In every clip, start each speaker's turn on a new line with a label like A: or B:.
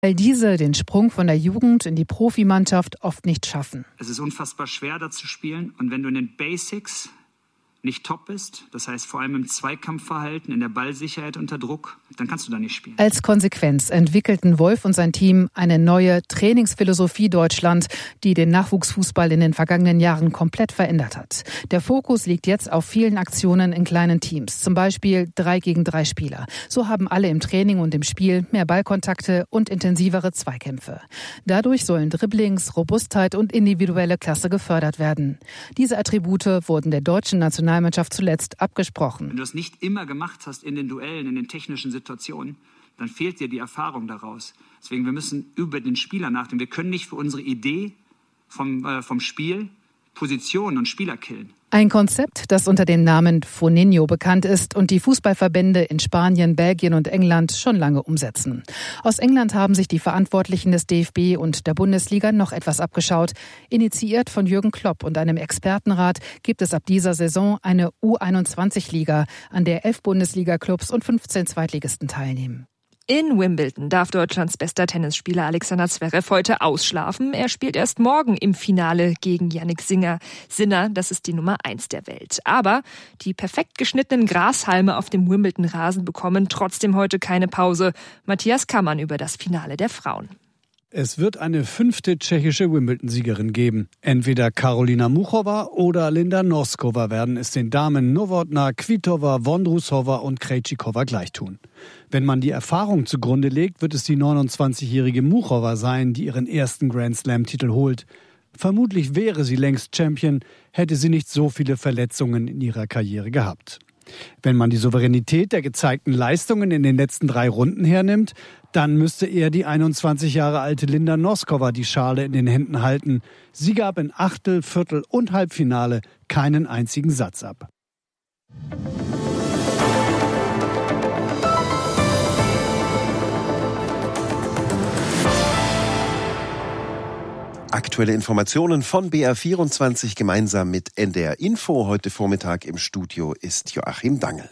A: Weil diese den Sprung von der Jugend in die Profimannschaft oft nicht schaffen.
B: Es ist unfassbar schwer, da zu spielen. Und wenn du in den Basics nicht top bist, das heißt vor allem im Zweikampfverhalten, in der Ballsicherheit unter Druck, dann kannst du da nicht spielen.
A: Als Konsequenz entwickelten Wolf und sein Team eine neue Trainingsphilosophie Deutschland, die den Nachwuchsfußball in den vergangenen Jahren komplett verändert hat. Der Fokus liegt jetzt auf vielen Aktionen in kleinen Teams, zum Beispiel 3 gegen 3 Spieler. So haben alle im Training und im Spiel mehr Ballkontakte und intensivere Zweikämpfe. Dadurch sollen Dribblings, Robustheit und individuelle Klasse gefördert werden. Diese Attribute wurden der deutschen Nationalmannschaft zuletzt abgesprochen.
B: Wenn du das nicht immer gemacht hast in den Duellen, in den technischen Situationen, dann fehlt dir die Erfahrung daraus. Deswegen, wir müssen über den Spieler nachdenken. Wir können nicht für unsere Idee vom Spiel Positionen und Spieler killen.
A: Ein Konzept, das unter dem Namen Foninho bekannt ist und die Fußballverbände in Spanien, Belgien und England schon lange umsetzen. Aus England haben sich die Verantwortlichen des DFB und der Bundesliga noch etwas abgeschaut. Initiiert von Jürgen Klopp und einem Expertenrat gibt es ab dieser Saison eine U21-Liga, an der 11 Bundesliga-Clubs und 15 Zweitligisten teilnehmen.
C: In Wimbledon darf Deutschlands bester Tennisspieler Alexander Zverev heute ausschlafen. Er spielt erst morgen im Finale gegen Jannik Sinner. Das ist die Nummer 1 der Welt. Aber die perfekt geschnittenen Grashalme auf dem Wimbledon-Rasen bekommen trotzdem heute keine Pause. Matthias Kammann über das Finale der Frauen.
D: Es wird eine 5. tschechische Wimbledon-Siegerin geben. Entweder Karolina Muchova oder Linda Noskova werden es den Damen Novotná, Kvitova, Vondrousova und Krejcikova gleich tun. Wenn man die Erfahrung zugrunde legt, wird es die 29-jährige Muchova sein, die ihren ersten Grand-Slam-Titel holt. Vermutlich wäre sie längst Champion, hätte sie nicht so viele Verletzungen in ihrer Karriere gehabt. Wenn man die Souveränität der gezeigten Leistungen in den letzten 3 Runden hernimmt, dann müsste eher die 21 Jahre alte Linda Noskova die Schale in den Händen halten. Sie gab in Achtel-, Viertel- und Halbfinale keinen einzigen Satz ab.
E: Aktuelle Informationen von BR24 gemeinsam mit NDR Info. Heute Vormittag im Studio ist Joachim Dangel.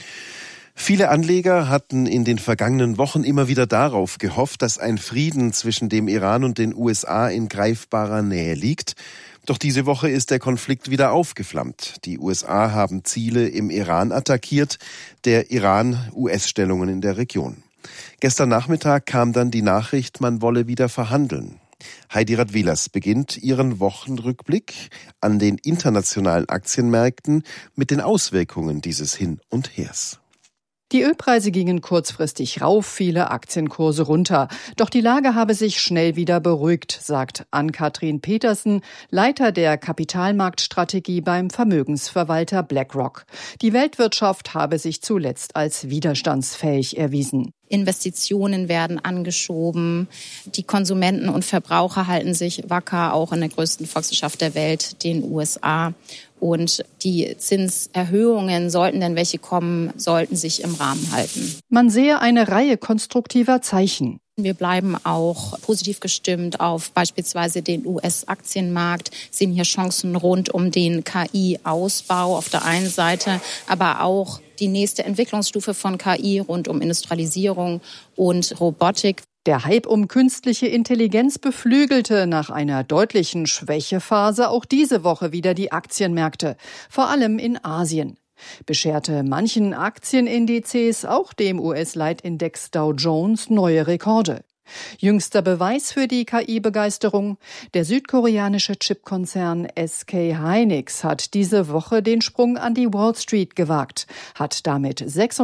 E: Viele Anleger hatten in den vergangenen Wochen immer wieder darauf gehofft, dass ein Frieden zwischen dem Iran und den USA in greifbarer Nähe liegt. Doch diese Woche ist der Konflikt wieder aufgeflammt. Die USA haben Ziele im Iran attackiert, der Iran US-Stellungen in der Region. Gestern Nachmittag kam dann die Nachricht, man wolle wieder verhandeln. Heidi Radwilas beginnt ihren Wochenrückblick an den internationalen Aktienmärkten mit den Auswirkungen dieses Hin und Hers.
F: Die Ölpreise gingen kurzfristig rauf, viele Aktienkurse runter. Doch die Lage habe sich schnell wieder beruhigt, sagt Ann-Kathrin Petersen, Leiter der Kapitalmarktstrategie beim Vermögensverwalter BlackRock. Die Weltwirtschaft habe sich zuletzt als widerstandsfähig erwiesen.
G: Investitionen werden angeschoben. Die Konsumenten und Verbraucher halten sich wacker, auch in der größten Volkswirtschaft der Welt, den USA. Und die Zinserhöhungen, sollten denn welche kommen, sollten sich im Rahmen halten.
F: Man sehe eine Reihe konstruktiver Zeichen.
G: Wir bleiben auch positiv gestimmt auf beispielsweise den US-Aktienmarkt, sehen hier Chancen rund um den KI-Ausbau auf der einen Seite, aber auch die nächste Entwicklungsstufe von KI rund um Industrialisierung und Robotik.
F: Der Hype um künstliche Intelligenz beflügelte nach einer deutlichen Schwächephase auch diese Woche wieder die Aktienmärkte, vor allem in Asien. Bescherte manchen Aktienindizes, auch dem US-Leitindex Dow Jones, neue Rekorde. Jüngster Beweis für die KI-Begeisterung: Der südkoreanische Chipkonzern SK Hynix hat diese Woche den Sprung an die Wall Street gewagt, hat damit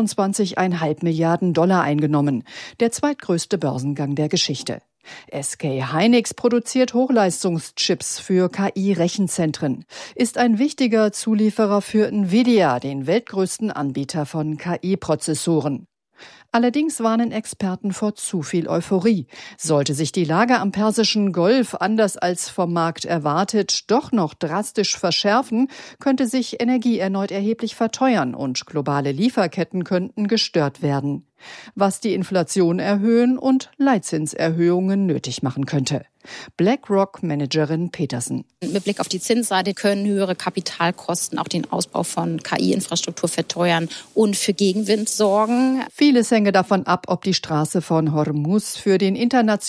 F: 26,5 Milliarden Dollar eingenommen, der zweitgrößte Börsengang der Geschichte. SK Hynix produziert Hochleistungschips für KI-Rechenzentren, ist ein wichtiger Zulieferer für Nvidia, den weltgrößten Anbieter von KI-Prozessoren. Allerdings warnen Experten vor zu viel Euphorie. Sollte sich die Lage am Persischen Golf, anders als vom Markt erwartet, doch noch drastisch verschärfen, könnte sich Energie erneut erheblich verteuern und globale Lieferketten könnten gestört werden, was die Inflation erhöhen und Leitzinserhöhungen nötig machen könnte. BlackRock-Managerin Petersen.
G: Mit Blick auf die Zinsseite können höhere Kapitalkosten auch den Ausbau von KI-Infrastruktur verteuern und für Gegenwind sorgen.
F: Vieles hänge davon ab, ob die Straße von Hormuz für den internationalen